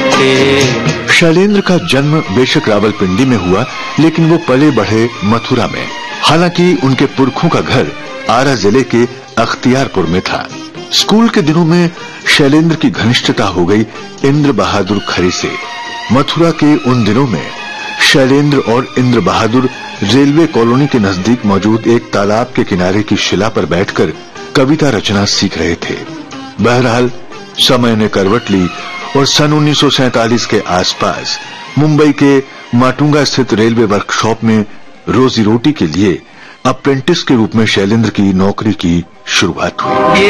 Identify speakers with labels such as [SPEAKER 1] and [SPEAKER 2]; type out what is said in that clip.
[SPEAKER 1] होते।
[SPEAKER 2] शैलेंद्र का जन्म बेशक रावलपिंडी में हुआ, लेकिन वो पले बढ़े मथुरा में। हालांकि उनके पुरखों का घर आरा जिले के अख्तियारपुर में था। स्कूल के दिनों में शैलेंद्र की घनिष्ठता हो गई इंद्र बहादुर खरे से। मथुरा के उन दिनों में शैलेंद्र और इंद्र बहादुर रेलवे कॉलोनी के नजदीक मौजूद एक तालाब के किनारे की शिला पर बैठकर कविता रचना सीख रहे थे। बहरहाल समय ने करवट ली और सन 1947 के आसपास मुंबई के माटुंगा स्थित रेलवे वर्कशॉप में रोजी रोटी के लिए अप्रेंटिस के रूप में शैलेंद्र की नौकरी की शुरुआत हुई।